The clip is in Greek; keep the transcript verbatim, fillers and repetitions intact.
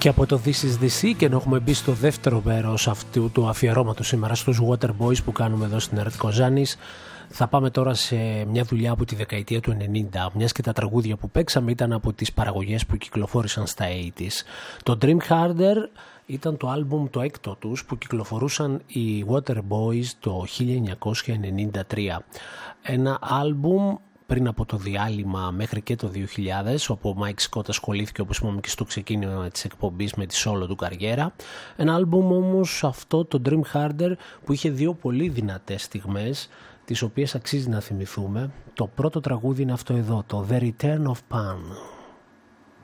Και από το This is the Sea, και ενώ έχουμε μπει στο δεύτερο μέρος αυτού του αφιερώματος σήμερα στους Waterboys που κάνουμε εδώ στην Ερτ Κοζάνης, θα πάμε τώρα σε μια δουλειά από τη δεκαετία του ενενήντα, μιας και τα τραγούδια που παίξαμε ήταν από τις παραγωγές που κυκλοφόρησαν στα ογδόντα. Το Dream Harder ήταν το άλμπουμ το έκτο τους που κυκλοφορούσαν οι Waterboys το χίλια εννιακόσια ενενήντα τρία. Ένα άλμπουμ πριν από το διάλειμμα μέχρι και το δύο χιλιάδες, όπου ο Mike Scott ασχολήθηκε, όπως είπαμε και στο ξεκίνημα της εκπομπής, με τη solo του καριέρα. Ένα άλμπουμ όμως αυτό, το Dream Harder, που είχε δύο πολύ δυνατές στιγμές, τις οποίες αξίζει να θυμηθούμε. Το πρώτο τραγούδι είναι αυτό εδώ, το The Return of Pan.